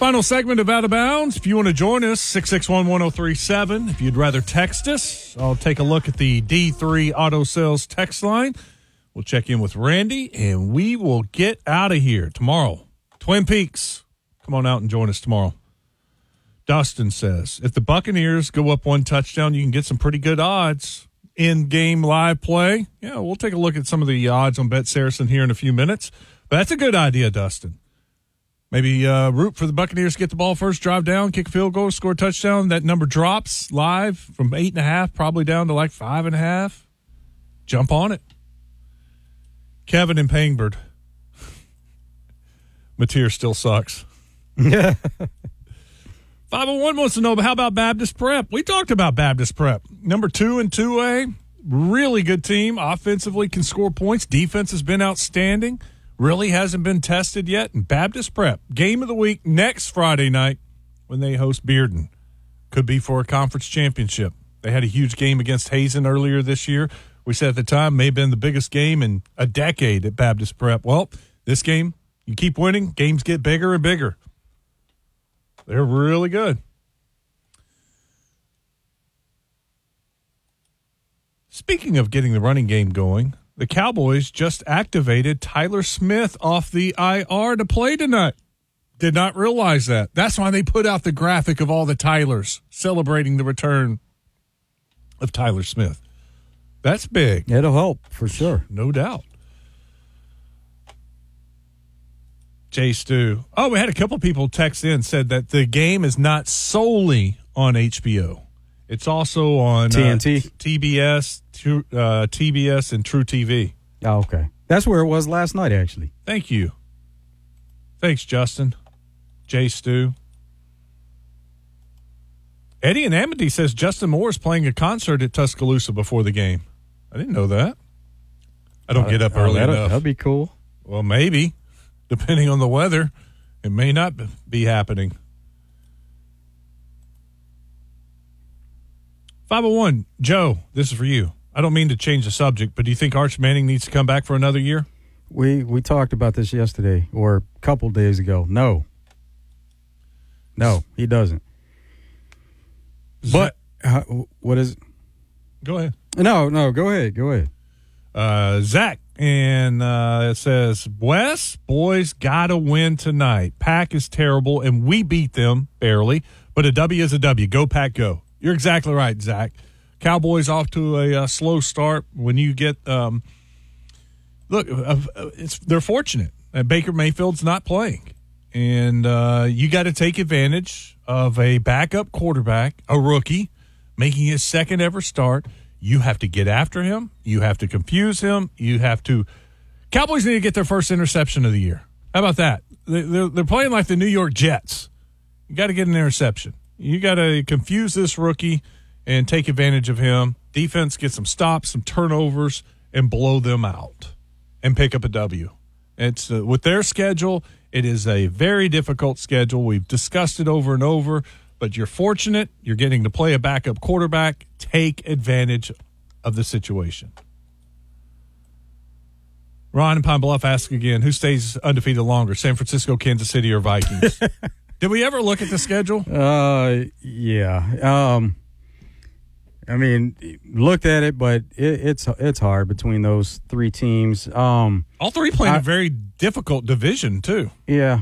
Final segment of Out of Bounds. If you want to join us, 661-1037. If you'd rather text us, I'll take a look at the D3 Auto Sales text line. We'll check in with Randy, and we will get out of here tomorrow. Twin Peaks. Come on out and join us tomorrow. Dustin says, if the Buccaneers go up 1 touchdown, you can get some pretty good odds. In-game live play. Yeah, we'll take a look at some of the odds on Bet Saracen here in a few minutes. But that's a good idea, Dustin. Maybe root for the Buccaneers to get the ball first, drive down, kick a field goal, score a touchdown. That number drops live from 8.5 probably down to like 5.5. Jump on it. Kevin in Pangbird. Mateer still sucks. Yeah. 501 wants to know, how about Baptist Prep? We talked about Baptist Prep. Number 2 in 2A. Really good team. Offensively can score points. Defense has been outstanding. Really hasn't been tested yet. And Baptist Prep, game of the week next Friday night when they host Bearden. Could be for a conference championship. They had a huge game against Hazen earlier this year. We said at the time may have been the biggest game in a decade at Baptist Prep. Well, this game, you keep winning, games get bigger and bigger. They're really good. Speaking of getting the running game going, the Cowboys just activated Tyler Smith off the IR to play tonight. Did not realize that. That's why they put out the graphic of all the Tylers celebrating the return of Tyler Smith. That's big. It'll help for sure. No doubt. Jay Stu. Oh, we had a couple people text in, said that the game is not solely on HBO. It's also on TNT, TBS, TBS, and True TV. Oh, okay. That's where it was last night, actually. Thank you. Thanks, Justin. Jay Stu. Eddie in Amity says Justin Moore is playing a concert at Tuscaloosa before the game. I didn't know that. I don't get up early enough. That'd be cool. Well, maybe. Depending on the weather, it may not be happening. 501, Joe, this is for you. I don't mean to change the subject, but do you think Arch Manning needs to come back for another year? We talked about this yesterday or a couple days ago. No, he doesn't. But what is it? Go ahead. No, go ahead. Zach, and it says, Wes, boys got to win tonight. Pack is terrible, and we beat them barely, but a W is a W. Go, Pack, go. You're exactly right, Zach. Cowboys off to a slow start. When you get they're fortunate. Baker Mayfield's not playing, and you got to take advantage of a backup quarterback, a rookie, making his second ever start. You have to get after him. You have to confuse him. Cowboys need to get their first interception of the year. How about that? They're playing like the New York Jets. You got to get an interception. You got to confuse this rookie and take advantage of him. Defense get some stops, some turnovers, and blow them out and pick up a W. It's with their schedule, it is a very difficult schedule. We've discussed it over and over, but you're fortunate. You're getting to play a backup quarterback. Take advantage of the situation. Ron in Pine Bluff asks again, who stays undefeated longer, San Francisco, Kansas City, or Vikings? Did we ever look at the schedule? Yeah. I mean, looked at it, but it's hard between those three teams. All three playing a very difficult division, too. Yeah.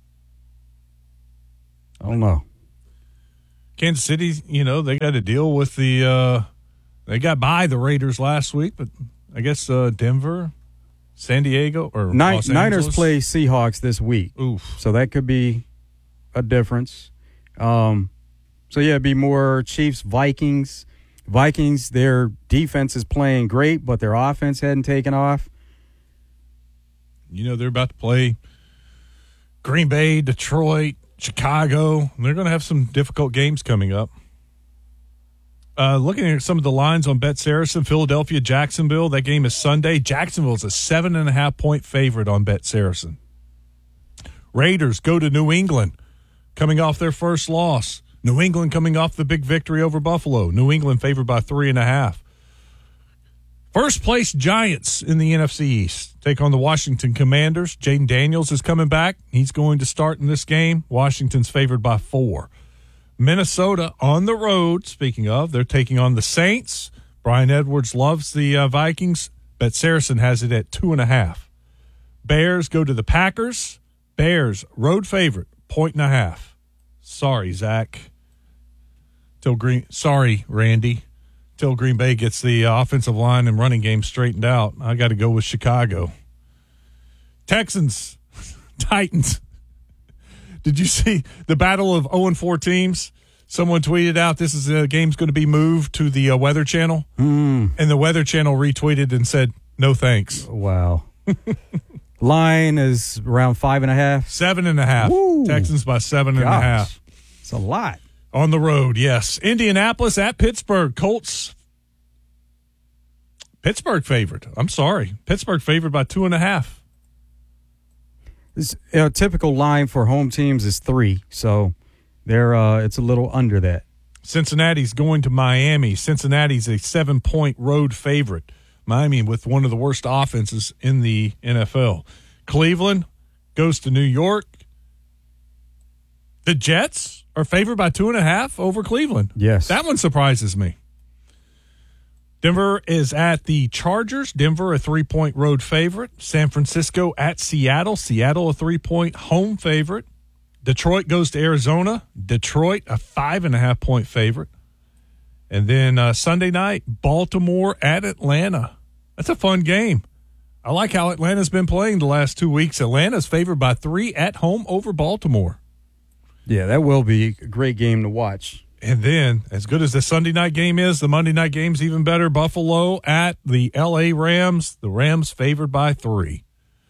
I don't know. Kansas City, they got to deal with they got by the Raiders last week, but I guess Denver, San Diego, or Los Niners Angeles play Seahawks this week. Oof. So that could be a difference. It'd be more Chiefs, Vikings. Vikings, their defense is playing great, but their offense hadn't taken off. They're about to play Green Bay, Detroit, Chicago. They're going to have some difficult games coming up. Looking at some of the lines on Bet Saracen, Philadelphia, Jacksonville, that game is Sunday. Jacksonville is a 7.5-point favorite on Bet Saracen. Raiders go to New England, coming off their first loss. New England coming off the big victory over Buffalo. New England favored by 3.5. First place Giants in the NFC East take on the Washington Commanders. Jaden Daniels is coming back. He's going to start in this game. Washington's favored by 4. Minnesota on the road, speaking of, they're taking on the Saints. Brian Edwards loves the Vikings, but Saracen has it at 2.5. Bears go to the Packers. Bears, road favorite, 1.5. Sorry, Zach. Sorry, Randy. Till Green Bay gets the offensive line and running game straightened out, I got to go with Chicago. Texans, Titans. Did you see the battle of 0-4 teams? Someone tweeted out this is a game's going to be moved to the Weather Channel, and the Weather Channel retweeted and said, "No thanks." Wow. Line is around 5.5. 7.5. Woo. Texans by 7.5. It's a lot. On the road, yes. Indianapolis at Pittsburgh. Colts. Pittsburgh favored. I'm sorry. Pittsburgh favored by 2.5. This typical line for home teams is 3, so they're it's a little under that. Cincinnati's going to Miami. Cincinnati's a 7-point road favorite. Miami with one of the worst offenses in the NFL. Cleveland goes to New York. The Jets are favored by 2.5 over Cleveland. Yes. That one surprises me. Denver is at the Chargers. Denver, a 3-point road favorite. San Francisco at Seattle. Seattle, a 3-point home favorite. Detroit goes to Arizona. Detroit, a 5.5-point favorite. And then Sunday night, Baltimore at Atlanta. That's a fun game. I like how Atlanta's been playing the last 2 weeks. Atlanta's favored by 3 at home over Baltimore. Yeah, that will be a great game to watch. And then, as good as the Sunday night game is, the Monday night game's even better. Buffalo at the L.A. Rams. The Rams favored by 3.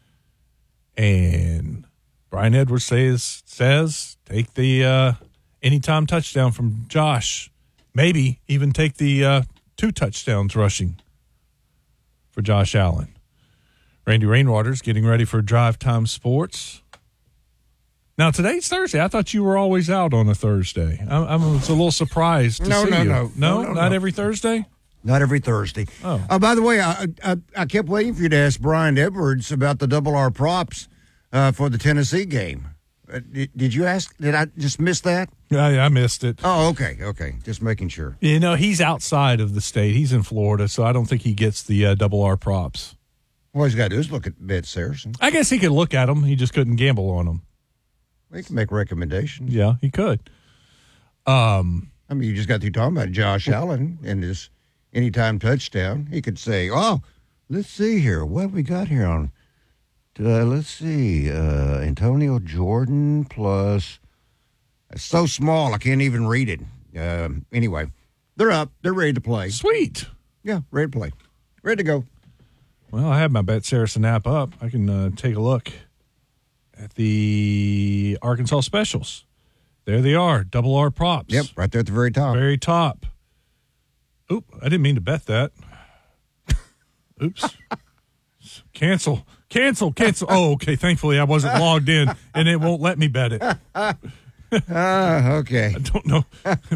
And Brian Edwards says take the anytime touchdown from Josh. Maybe even take the 2 touchdowns rushing for Josh Allen. Randy Rainwater's getting ready for Drive Time Sports. Now, today's Thursday. I thought you were always out on a Thursday. I was a little surprised to see you. No, not every Thursday? Not every Thursday. Oh. By the way, I kept waiting for you to ask Brian Edwards about the double R props for the Tennessee game. Did you ask? Did I just miss that? Yeah, I missed it. Oh, okay. Just making sure. You know, he's outside of the state. He's in Florida, so I don't think he gets the double R props. All he's got to do is look at Bet Saracen. I guess he could look at them. He just couldn't gamble on them. He can make recommendations. Yeah, he could. I mean, you just got through talking about Josh Allen and his anytime touchdown. He could say, "Oh, let's see here. What have we got here on? Let's see. Antonio Jordan plus. It's so small I can't even read it. Anyway, they're up. They're ready to play. Sweet. Yeah, ready to play. Ready to go. Well, I have my Bet Saracen app up. I can take a look at the Arkansas specials. There they are, double R props. Yep, right there at the very top. Very top. Oop, I didn't mean to bet that. Oops. Cancel. Oh, okay. Thankfully, I wasn't logged in, and it won't let me bet it. Okay. I don't know.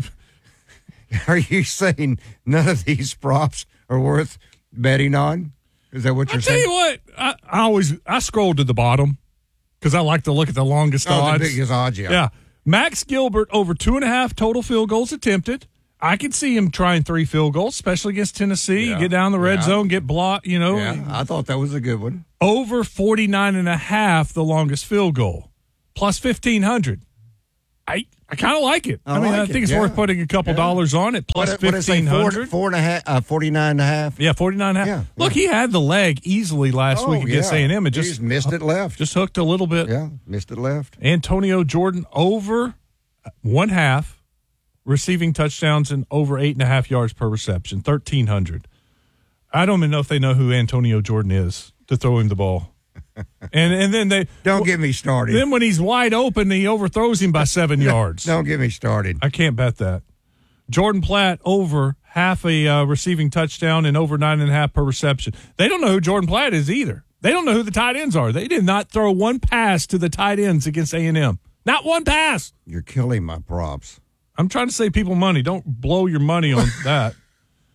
Are you saying none of these props are worth betting on? Is that what you're saying? I'll tell you what. I scroll to the bottom because I like to look at the longest odds. The biggest odds, yeah. Yeah. Max Gilbert over 2.5 total field goals attempted. I could see him trying 3 field goals, especially against Tennessee. Yeah. Get down the red zone, get blocked, you know. Yeah, I thought that was a good one. Over 49.5, the longest field goal, plus 1,500. I kind of like it. I think it's worth putting a couple dollars on it, plus 1,500. 49.5. Yeah, 49.5. Yeah. Look, he had the leg easily last week against A&M. And he just missed it left. Just hooked a little bit. Yeah, missed it left. Antonio Jordan over 1/2 receiving touchdowns and over 8.5 yards per reception, 1,300. I don't even know if they know who Antonio Jordan is to throw him the ball. And then they don't get me started. Then when he's wide open, he overthrows him by 7 yards. Don't get me started. I can't bet that. Jordan Platt over half a receiving touchdown and over 9.5 per reception. They don't know who Jordan Platt is either. They don't know who the tight ends are. They did not throw one pass to the tight ends against A&M. Not one pass. You're killing my props. I'm trying to save people money. Don't blow your money on that.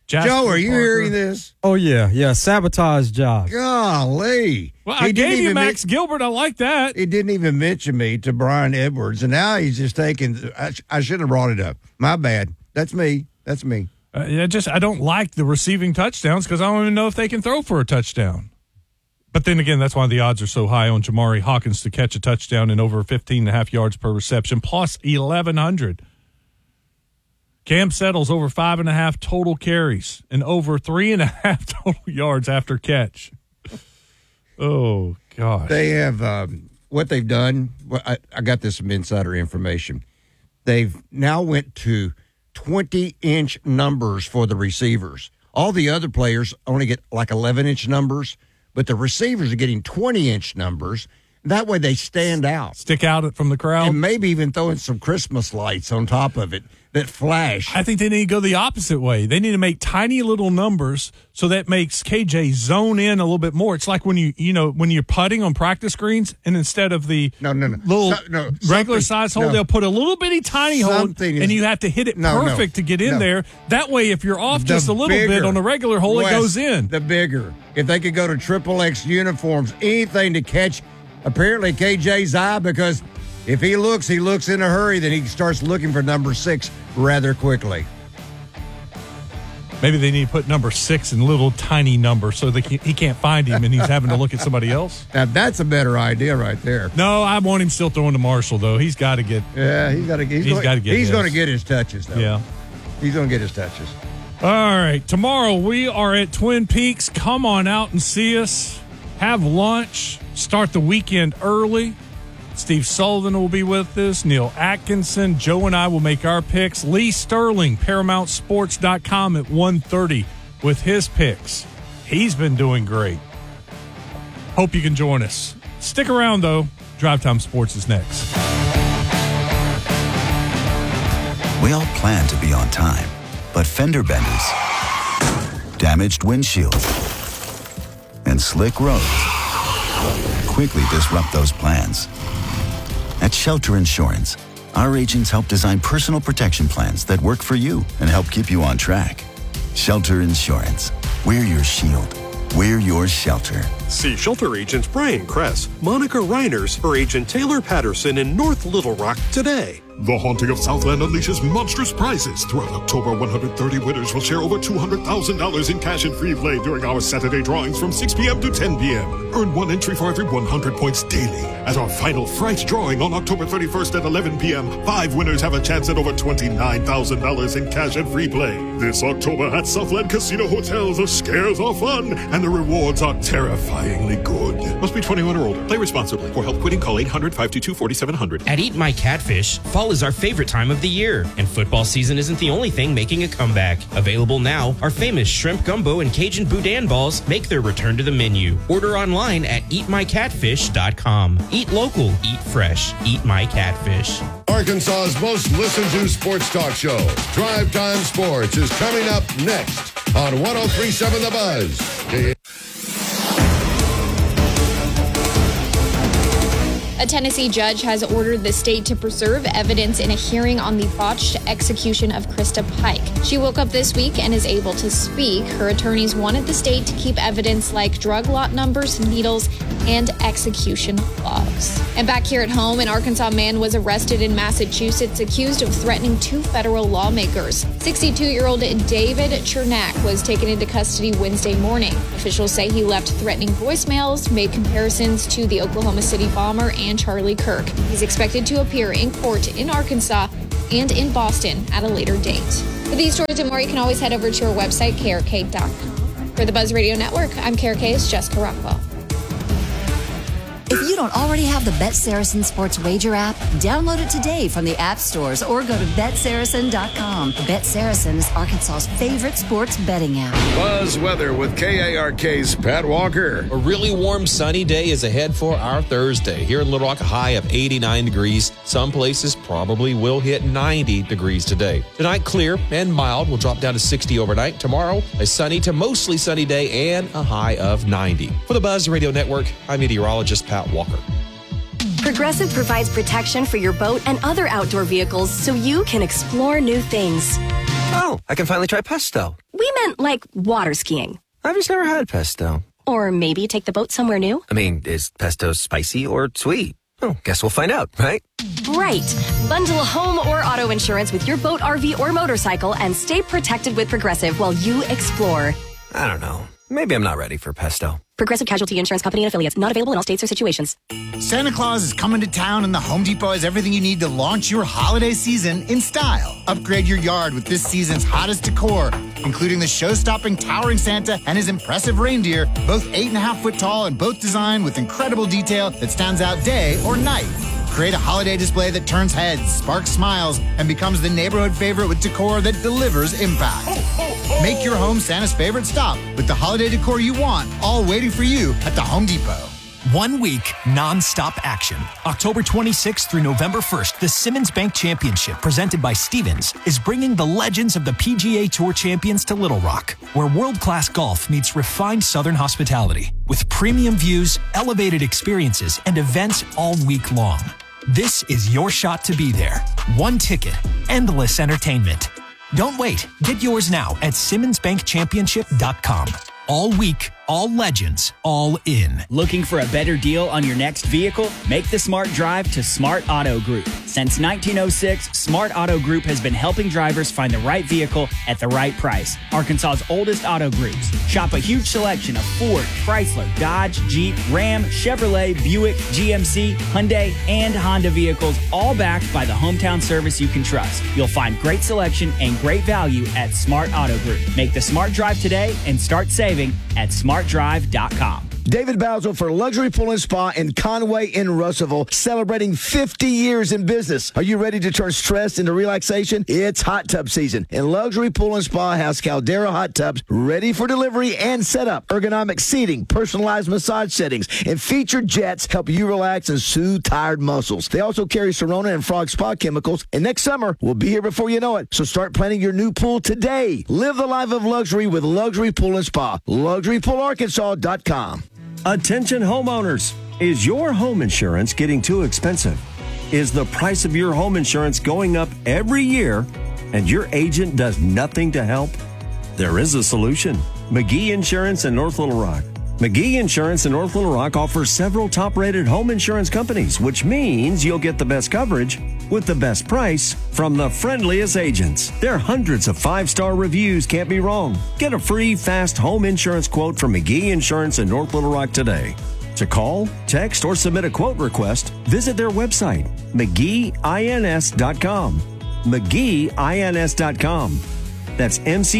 Joe, are you hearing this? Oh, yeah. Sabotage job. Golly. Well, I gave you Max Gilbert. I like that. He didn't even mention me to Brian Edwards, and now he's just taking – I shouldn't have brought it up. My bad. That's me. I don't like the receiving touchdowns because I don't even know if they can throw for a touchdown. But then again, that's why the odds are so high on Jamari Hawkins to catch a touchdown and over 15.5 yards per reception, plus 1,100. Cam Settles over 5.5 total carries and over 3.5 total yards after catch. Oh, gosh. They have what they've done. Well, I got this some insider information. They've now went to 20-inch numbers for the receivers. All the other players only get like 11-inch numbers, but the receivers are getting 20-inch numbers. That way they stand out. Stick out from the crowd. And maybe even throwing some Christmas lights on top of it that flash. I think they need to go the opposite way. They need to make tiny little numbers so that makes KJ zone in a little bit more. It's like when when you're putting on practice greens and instead of the regular size hole, they'll put a little bitty tiny hole and you have to hit it perfect to get in there. That way, if you're off just a little bit on a regular hole, it goes in. The bigger. If they could go to XXX uniforms, anything to catch apparently KJ's eye, because if he looks in a hurry, then he starts looking for number 6 rather quickly. Maybe they need to put number 6 in little tiny numbers so he can't find him and he's having to look at somebody else. Now, that's a better idea right there. No, I want him still throwing to Marshall, though. He's got to get. Yeah, he's going to get his touches, though. Yeah. He's going to get his touches. All right. Tomorrow we are at Twin Peaks. Come on out and see us. Have lunch. Start the weekend early. Steve Sullivan will be with us. Neil Atkinson. Joe and I will make our picks. Lee Sterling, ParamountSports.com at 1:30 with his picks. He's been doing great. Hope you can join us. Stick around, though. Drive Time Sports is next. We all plan to be on time, but fender benders, damaged windshield, and slick roads quickly disrupt those plans. At Shelter Insurance, our agents help design personal protection plans that work for you and help keep you on track. Shelter Insurance. We're your shield. We're your shelter. See Shelter agents Brian Kress, Monica Reiners, or agent Taylor Patterson in North Little Rock today. The Haunting of Southland unleashes monstrous prizes. Throughout October, 130 winners will share over $200,000 in cash and free play during our Saturday drawings from 6 p.m. to 10 p.m. Earn 1 entry for every 100 points daily. At our final Fright drawing on October 31st at 11 p.m., 5 winners have a chance at over $29,000 in cash and free play. This October at Southland Casino Hotel, the scares are fun and the rewards are terrifyingly good. Must be 21 or older. Play responsibly. For help quitting, call 800-522-4700. At Eat My Catfish, fall is our favorite time of the year, and football season isn't the only thing making a comeback. Available now, our famous shrimp gumbo and Cajun boudin balls make their return to the menu. Order online at eatmycatfish.com. Eat local, eat fresh, Eat My Catfish. Arkansas's most listened to sports talk show, Drive Time Sports, is coming up next on 103.7 The Buzz. A Tennessee judge has ordered the state to preserve evidence in a hearing on the botched execution of Krista Pike. She woke up this week and is able to speak. Her attorneys wanted the state to keep evidence like drug lot numbers, needles, and execution logs. And back here at home, an Arkansas man was arrested in Massachusetts accused of threatening 2 federal lawmakers. 62-year-old David Chernak was taken into custody Wednesday morning. Officials say he left threatening voicemails, made comparisons to the Oklahoma City bomber and Charlie Kirk. He's expected to appear in court in Arkansas and in Boston at a later date. For these stories and more, you can always head over to our website, krk.com. For the Buzz Radio Network, I'm KRK's Jessica Rockwell. If you don't already have the Bet Saracen Sports Wager app, download it today from the app stores or go to BetSaracen.com. Bet Saracen is Arkansas's favorite sports betting app. Buzz Weather with KARK's Pat Walker. A really warm, sunny day is ahead for our Thursday. Here in Little Rock, a high of 89 degrees. Some places probably will hit 90 degrees today. Tonight, clear and mild. Will drop down to 60 overnight. Tomorrow, a sunny to mostly sunny day and a high of 90. For the Buzz Radio Network, I'm meteorologist Pat Walker. Progressive provides protection for your boat and other outdoor vehicles so you can explore new things. Oh, I can finally try pesto. We meant like water skiing. I've just never had pesto. Or maybe take the boat somewhere new. I mean, is pesto spicy or sweet? Oh, guess we'll find out, right? Right. Bundle home or auto insurance with your boat, RV, or motorcycle and stay protected with Progressive while you explore. I don't know. Maybe I'm not ready for pesto. Progressive Casualty Insurance Company and affiliates. Not available in all states or situations. Santa Claus is coming to town, and the Home Depot has everything you need to launch your holiday season in style. Upgrade your yard with this season's hottest decor, including the show-stopping towering Santa and his impressive reindeer, both 8.5 foot tall and both designed with incredible detail that stands out day or night. Create a holiday display that turns heads, sparks smiles, and becomes the neighborhood favorite with decor that delivers impact. Make your home Santa's favorite stop with the holiday decor you want, all waiting for you at the Home Depot. 1 week, non-stop action. October 26th through November 1st, the Simmons Bank Championship, presented by Stevens, is bringing the legends of the PGA Tour champions to Little Rock, where world-class golf meets refined Southern hospitality, with premium views, elevated experiences, and events all week long. This is your shot to be there. One ticket, endless entertainment. Don't wait. Get yours now at SimmonsBankChampionship.com. All week, all legends, all in. Looking for a better deal on your next vehicle? Make the smart drive to Smart Auto Group. Since 1906, Smart Auto Group has been helping drivers find the right vehicle at the right price. Arkansas's oldest auto groups. Shop a huge selection of Ford, Chrysler, Dodge, Jeep, Ram, Chevrolet, Buick, GMC, Hyundai, and Honda vehicles, all backed by the hometown service you can trust. You'll find great selection and great value at Smart Auto Group. Make the smart drive today and start saving at smartdrive.com. David Basil for Luxury Pool and Spa in Conway in Russellville, celebrating 50 years in business. Are you ready to turn stress into relaxation? It's hot tub season, and Luxury Pool and Spa has Caldera hot tubs ready for delivery and setup. Ergonomic seating, personalized massage settings, and featured jets help you relax and soothe tired muscles. They also carry Serona and Frog Spa chemicals, and next summer will be here before you know it. So start planning your new pool today. Live the life of luxury with Luxury Pool and Spa. LuxuryPoolArkansas.com. Attention homeowners. Is your home insurance getting too expensive? Is the price of your home insurance going up every year and your agent does nothing to help? There is a solution. McGee Insurance in North Little Rock. McGee Insurance in North Little Rock offers several top-rated home insurance companies, which means you'll get the best coverage with the best price from the friendliest agents. Their hundreds of 5-star reviews can't be wrong. Get a free, fast home insurance quote from McGee Insurance in North Little Rock today. To call, text, or submit a quote request, visit their website, McGeeINS.com. McGeeINS.com. That's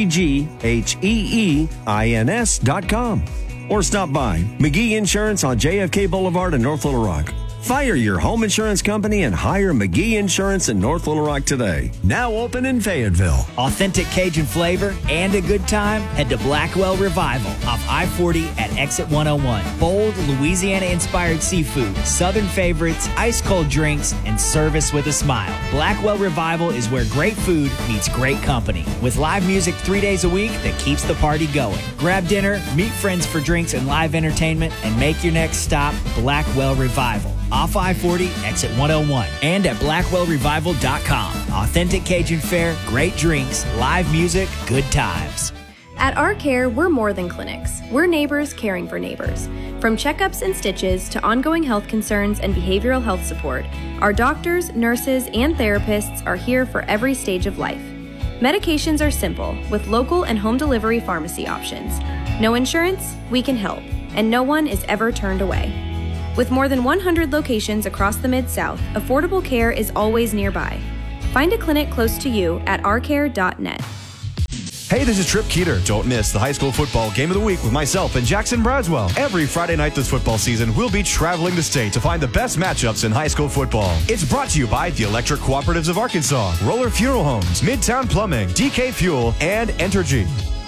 McGeeINS.com. Or stop by McGee Insurance on JFK Boulevard in North Little Rock. Fire your home insurance company and hire McGee Insurance in North Little Rock today. Now open in Fayetteville. Authentic Cajun flavor and a good time? Head to Blackwell Revival off I-40 at Exit 101. Bold, Louisiana-inspired seafood, Southern favorites, ice-cold drinks, and service with a smile. Blackwell Revival is where great food meets great company. With live music 3 days a week that keeps the party going. Grab dinner, meet friends for drinks and live entertainment, and make your next stop Blackwell Revival. Off I-40, Exit 101, and at BlackwellRevival.com. Authentic Cajun fare, great drinks, live music, good times. At Our Care, we're more than clinics. We're neighbors caring for neighbors. From checkups and stitches to ongoing health concerns and behavioral health support, our doctors, nurses, and therapists are here for every stage of life. Medications are simple, with local and home delivery pharmacy options. No insurance? We can help, and no one is ever turned away. With more than 100 locations across the Mid-South, affordable care is always nearby. Find a clinic close to you at ourcare.net. Hey, this is Trip Keeter. Don't miss the high school football game of the week with myself and Jackson Braswell. Every Friday night this football season, we'll be traveling the state to find the best matchups in high school football. It's brought to you by the Electric Cooperatives of Arkansas, Roller Funeral Homes, Midtown Plumbing, DK Fuel, and Entergy.